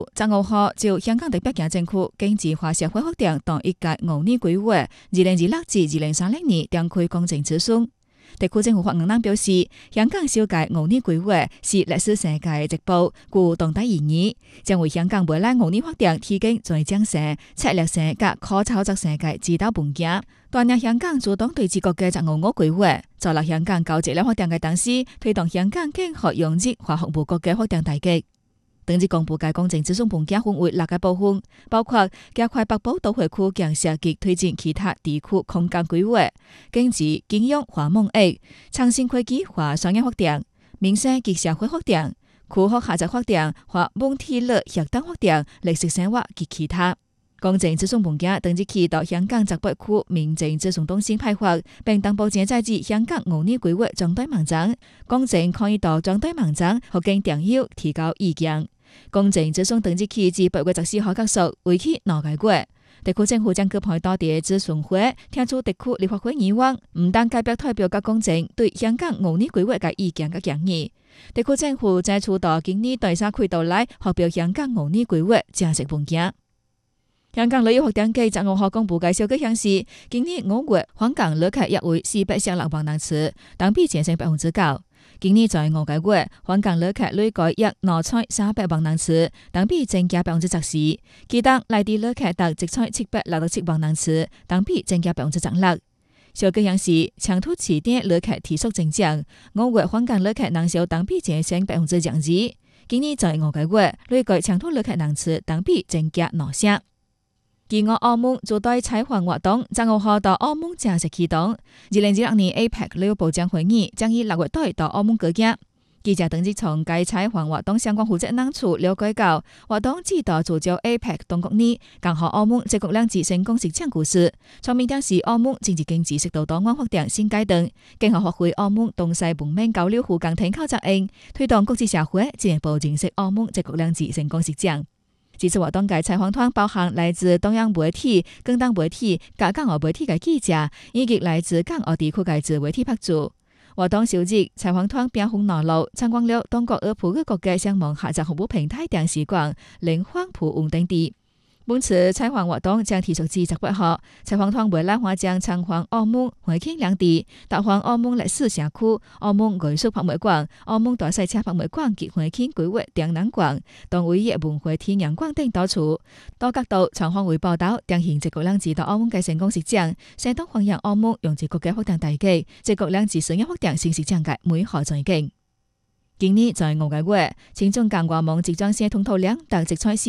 15號就香港特別行政區經濟化社會發展當一屆5年規劃2026至2030年展開公正諮詢。特區政府發言人表示，香港首屆5年規劃是歷史性嘅一步，具重大意義，將為香港未來5年發展提供最精細、策略性及可操作性嘅指導框架。鍛鍊香港主動對治國嘅15規劃，助力香港高質量發展嘅同時，推動香港更好融入華服務國嘅發展大局。等至公布嘅公正諮詢框架分為6個部分，包括加快北部都會區建設及推進其他地區空間規劃、經濟應用和貿易、創新科技和商業發展、民生及社會發展、區域合作發展和本地樂協同發展、綠色生活及其他。公正諮詢框架等至期到香港闸北區民政諮詢中心派發，並同步正在至香港5年規劃總隊網站，公正可以到總隊網站和經電郵提交意見。公正諮詢等至期至8月14號結束，為期2個月。特區政府將舉辦多地諮詢會，聽取特區立法會議員、唔單界別代表及公正對香港5年規劃嘅意見及建議。特區政府在初到今年第3季度內發表香港5年規劃正式文件。香港旅遊發展局15號公布嘅數據顯示，今年5月訪港旅客約為416萬人次，同比上升9%。今年在5個月，訪港旅客累計約2,300萬人次，同比增加10%。其中內地旅客達1,767萬人次，同比增加16%。數據顯示，長途起點旅客提速增長，5月訪港旅客人數同比上升2%。今年在5個月，累計長途旅客人次同比增加2成。期間澳門組隊採訪活動15號到澳門正式啟動。2026年 APEC 旅遊部長會議將於6月底到澳門舉行。記者等至從該採訪活動相關負責人處了解到，活動指導聚焦 APEC 東國年剛好澳門這國兩制成功實踐故事，從明顯示澳門政治經濟適度多元發展新階段，更好發揮澳門東西文明交流互動參考作用，推動國際社會進一步認識澳門這國兩制成功實踐。這次活動嘅採訪團包含來自東洋媒體、廣東媒體、港澳媒體嘅記者，以及來自港澳地區嘅自媒體拍攝。活動首日，採訪團邊紅南路參觀了東國與葡語國嘅商務合作服務平台電視館、靈芳葡運等地。本次採訪活動將持續至18號，採訪團未來還將參訪澳門、惠慶兩地，到訪澳門歷史社區、澳門藝術博物館、澳門大賽車博物館及惠慶規劃展覽館、當唯一文化體驗館等多處。多角度採訪會報道，彰顯這國兩制到澳門嘅成功實踐，相當歡迎澳門用這國嘅發展大計，這國兩制商業發展新實踐嘅美好前景。今年在5個月，青總監官網集裝箱通透量達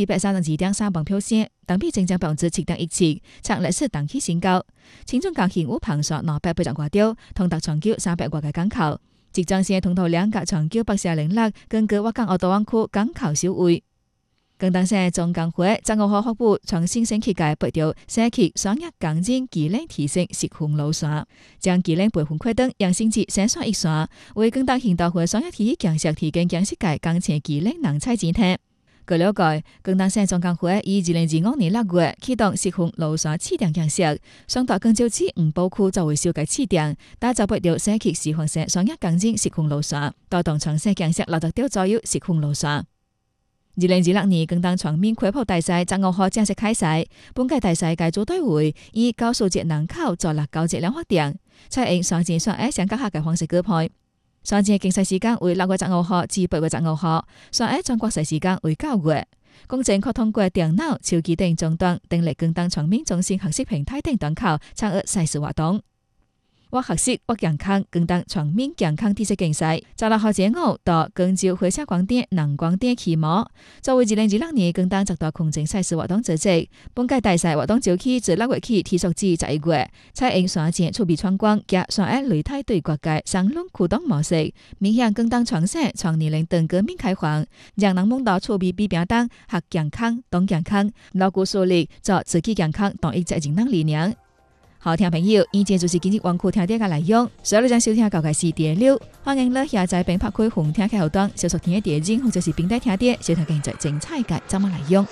1,432.3萬票箱，同比增長7.17%，創歷史同期新高。青總監現有旁述280多條，通達全球300多個港口，集裝箱通透量達全球806，根據粵港澳大灣區港口首位。廣東省總監會15號發布創新升級嘅8條社區雙業鋼筋技能提升實訓路線，將技能培訓課程揚升至3線1線，為廣東現代化雙業體育建設提供建設界鋼鐵技能人才前提。據了解，廣東省總監會於2025年6月啟動實訓路線試點建設，雙達廣州市五寶區作為首屆試點，打造8條社區示範性雙業鋼筋實訓路線，帶動全省建設60條左右實訓路線。2026年廣東全面開跑大賽15號正式開賽，本屆大賽嘅組隊會以高素質人口助力高質量發展，採用雙戰雙 A 相結合嘅方式舉辦。雙戰競賽時間為6月15號至8月15號，雙 A 全國賽時間為9月。公正可通過電腦、手機等終端訂立廣東全面中心學習平台等端口參與賽事活動。我學習我健康，廣東全面健康知識競賽16號正午到廣州會社廣電南廣電開幕。作為2026年廣東10大公正賽事活動主席，本屆大賽活動周期自6月起持續至11月，採用雙戰儲備闖關及雙 A 擂台對國界雙輪驅動模式，面向廣東全省全年齡等革命開放，讓人們到儲備比平等、學健康、懂健康、牢固樹立做自己健康當一責任的理念。好聽朋友，以上就是今日文庫聽點嘅內容。所有你想收聽嘅係是第6，歡迎你下載並拍開紅聽嘅後端，小說聽嘅電影或者是並帶聽點，收聽更多精彩嘅節目內容。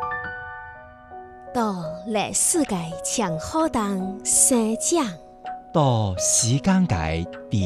到歷史嘅長河當生長， 到時間界